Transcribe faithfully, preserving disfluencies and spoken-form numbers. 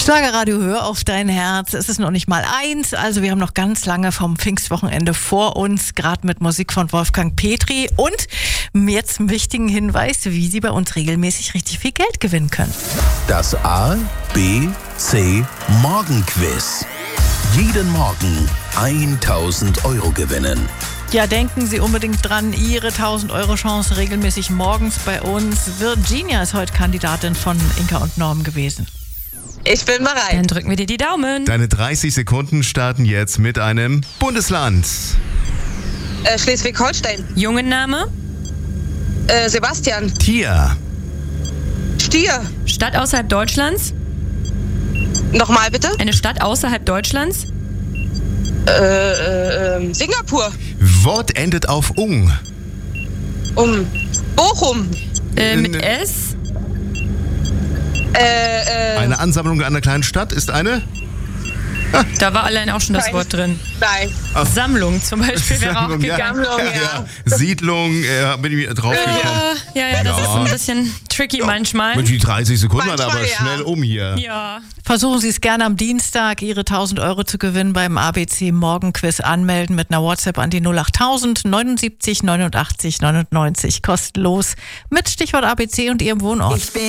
Schlagerradio, hör auf dein Herz. Es ist noch nicht mal eins, also wir haben noch ganz lange vom Pfingstwochenende vor uns, gerade mit Musik von Wolfgang Petri und jetzt einen wichtigen Hinweis, wie Sie bei uns regelmäßig richtig viel Geld gewinnen können. Das A, B, C Morgenquiz. Jeden Morgen tausend Euro gewinnen. Ja, denken Sie unbedingt dran, Ihre tausend Euro Chance regelmäßig morgens bei uns. Virginia ist heute Kandidatin von Inka und Norm gewesen. Ich bin bereit. Dann drücken wir dir die Daumen. Deine dreißig Sekunden starten jetzt mit einem Bundesland. Äh, Schleswig-Holstein. Jungenname? Äh, Sebastian. Tier. Stier. Stadt außerhalb Deutschlands? Nochmal bitte. Eine Stadt außerhalb Deutschlands? Äh, äh, äh, Singapur. Wort endet auf ung. Um. Bochum. Äh, mit N- S? Äh, äh. Eine Ansammlung einer kleinen Stadt ist eine? Da war allein auch schon das Nein. Wort drin. Nein. Sammlung zum Beispiel wäre auch Sammlung, ja. gegangen. Sammlung, ja. Siedlung, äh, bin ich drauf gekommen. Ja, ja, das Ja. ist ein bisschen tricky manchmal. Mensch, die dreißig Sekunden waren Manchmal, aber ja. schnell um hier. Ja. Versuchen Sie es gerne am Dienstag, Ihre tausend Euro zu gewinnen beim A B C Morgenquiz anmelden mit einer WhatsApp an die null acht tausend neunundsiebzig neunundachtzig neunundneunzig. Kostenlos mit Stichwort A B C und Ihrem Wohnort.